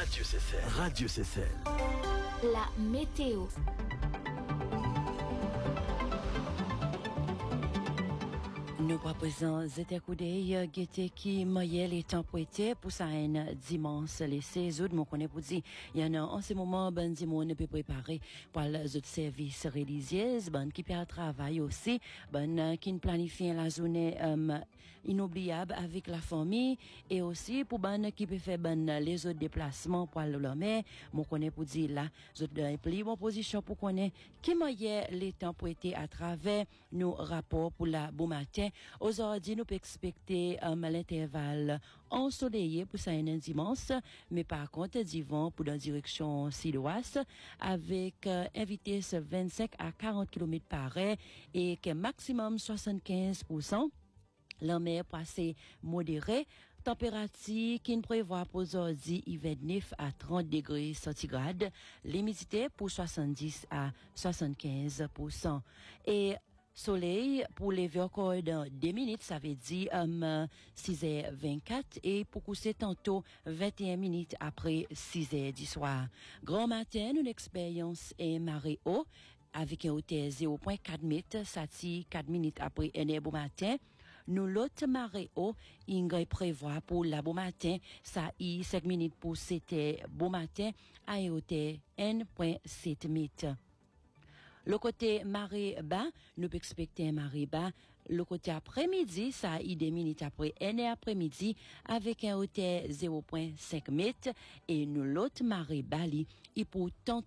Radio CCL. Radio CCL. La météo. Nous proposons cet coup d'œil qui moyen les températures pour ça dimanche les 16 août. Mon connaît pour dire il y en a en ce moment ben dimon ne peut préparer pour les autres services religieux ben qui peut travailler aussi ben qui planifie la journée inoubliable avec la famille et aussi pour ben qui peut faire ben les autres déplacements pour l'homme. Mon connaît pour dire là autres pli bon position pour connaître qui moyen les températures à travers nos rapports pour la bon matin. Aujourd'hui, nous pouvons expecter l'intervalle ensoleillé pour ça un dimanche, mais par contre, du vent pour la direction sud-ouest avec une vitesse 25 à 40 km par heure et que maximum 75%. La mer passée modérée. Température qui nous prévoit pour aujourd'hui, il 29 à 30 degrés centigrades. L'humidité pour 70 à 75%. Et soleil pour lever encore dans 2 minutes, ça veut dire 6h24 et pour coucher tantôt 21 minutes après 6h du soir. Grand matin, une expérience est marée haut avec un hauteur 0.4 mètres, ça tire 4 minutes après un heure bon matin. Nous l'autre marée haut, il prévoit pour la bon matin, ça y 5 minutes pour 7 heures bon matin à une hauteur 1.7 mètres. Le côté marée bas, nous pouvons expecter un marée bas. Le côté après-midi, ça a 2 minutes après un après-midi avec un hauteur 0.5 mètres. Et nous l'autre marée bas, il pour tantôt